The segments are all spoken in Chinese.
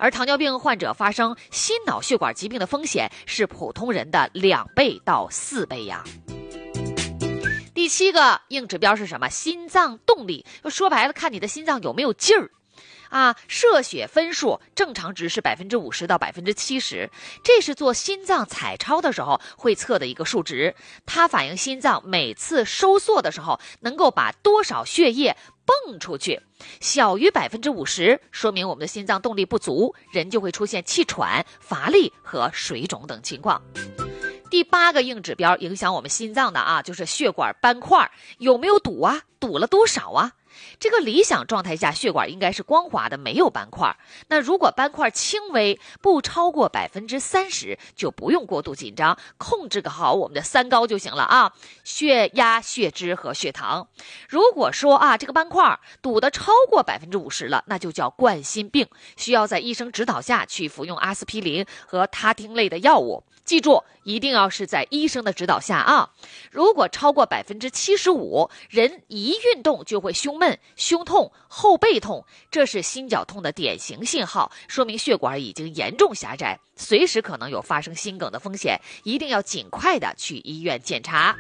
而糖尿病患者发生心脑血管疾病的风险是普通人的2倍到4倍呀。第7个硬指标是什么？心脏动力。说白了，看你的心脏有没有劲儿。射血分数正常值是50%到70%，这是做心脏彩超的时候会测的一个数值，它反映心脏每次收缩的时候能够把多少血液蹦出去。小于50%，说明我们的心脏动力不足，人就会出现气喘、乏力和水肿等情况。第8个硬指标影响我们心脏的就是血管斑块有没有堵啊，堵了多少啊。这个理想状态下，血管应该是光滑的，没有斑块。那如果斑块轻微，不超过30%，就不用过度紧张，控制好我们的3高就行了啊：血压、血脂和血糖。如果说这个斑块堵得超过50%了，那就叫冠心病，需要在医生指导下去服用阿司匹林和他汀类的药物。记住，一定要是在医生的指导下啊！如果超过75%，人一运动就会胸闷、胸痛、后背痛，这是心绞痛的典型信号，说明血管已经严重狭窄，随时可能有发生心梗的风险，一定要尽快的去医院检查。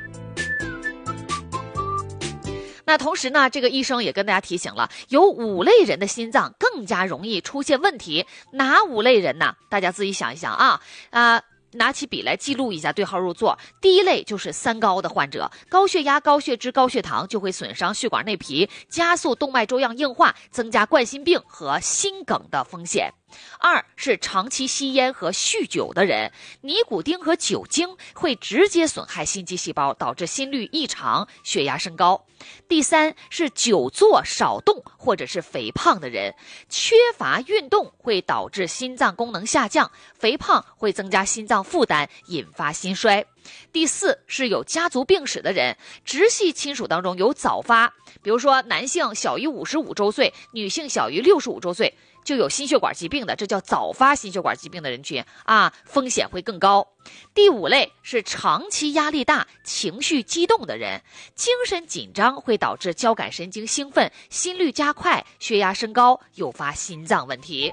那同时呢，这个医生也跟大家提醒了，有5类人的心脏更加容易出现问题。哪5类人呢？大家自己想一想拿起笔来记录一下，对号入座。第1类就是3高的患者，高血压、高血脂、高血糖就会损伤血管内皮，加速动脉粥样硬化，增加冠心病和心梗的风险。2是长期吸烟和酗酒的人，尼古丁和酒精会直接损害心肌细胞，导致心律异常、血压升高。第3是久坐少动或者是肥胖的人，缺乏运动会导致心脏功能下降，肥胖会增加心脏负担，引发心衰。第4是有家族病史的人，直系亲属当中有早发，比如说男性小于55周岁，女性小于65周岁就有心血管疾病的，这叫早发心血管疾病的人群风险会更高。第5类是长期压力大、情绪激动的人，精神紧张会导致交感神经兴奋，心率加快，血压升高，诱发心脏问题。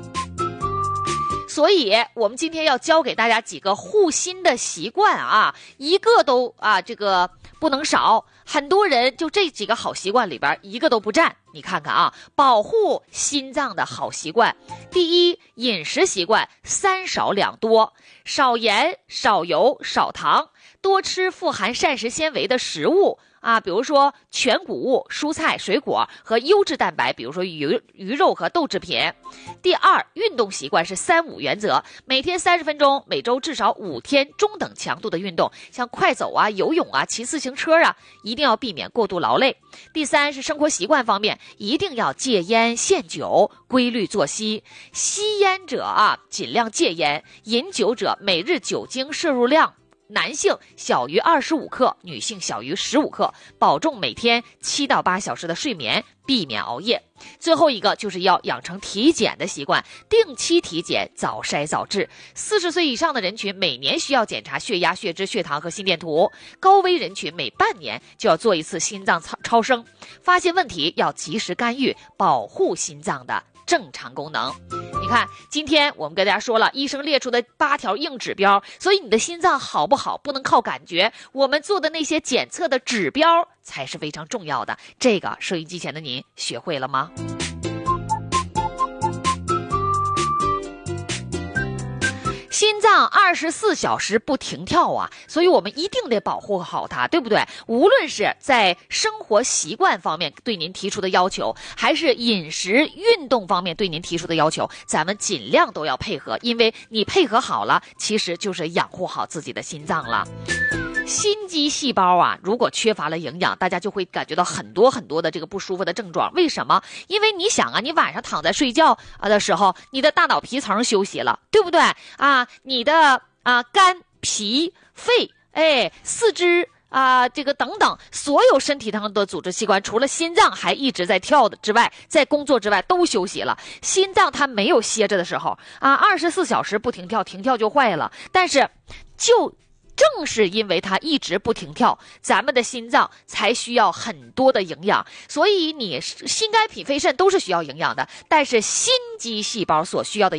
所以我们今天要教给大家几个护心的习惯一个都这个不能少。很多人就这几个好习惯里边一个都不占。你看看保护心脏的好习惯。第一，饮食习惯3少2多，少盐、少油、少糖，多吃富含膳食纤维的食物比如说全谷物、蔬菜、水果和优质蛋白，比如说鱼肉和豆制品。第2，运动习惯是3-5原则，每天30分钟，每周至少5天中等强度的运动，像快走游泳骑自行车一定要避免过度劳累。第3是生活习惯方面，一定要戒烟限酒，规律作息。吸烟者尽量戒烟，饮酒者每日酒精摄入量男性小于25克，女性小于15克，保重每天7到8小时的睡眠，避免熬夜。最后一个就是要养成体检的习惯，定期体检，早筛早治。40岁以上的人群每年需要检查血压、血脂、血糖和心电图，高危人群每半年就要做一次心脏超声，发现问题要及时干预，保护心脏的正常功能。你看，今天我们跟大家说了医生列出的8条硬指标，所以你的心脏好不好不能靠感觉，我们做的那些检测的指标才是非常重要的。这个收音机前的您学会了吗？心脏24小时不停跳所以我们一定得保护好它，对不对？无论是在生活习惯方面对您提出的要求，还是饮食运动方面对您提出的要求，咱们尽量都要配合，因为你配合好了，其实就是养护好自己的心脏了。心肌细胞如果缺乏了营养，大家就会感觉到很多的这个不舒服的症状。为什么？因为你想你晚上躺在睡觉的时候，你的大脑皮层休息了，对不对你的肝、脾、肺、四肢这个等等，所有身体上的组织器官，除了心脏还一直在跳的之外，在工作之外都休息了。心脏它没有歇着的时候24小时不停跳，停跳就坏了。但是正是因为它一直不停跳，咱们的心脏才需要很多的营养。所以你心肝脾肺肾都是需要营养的，但是心肌细胞所需要的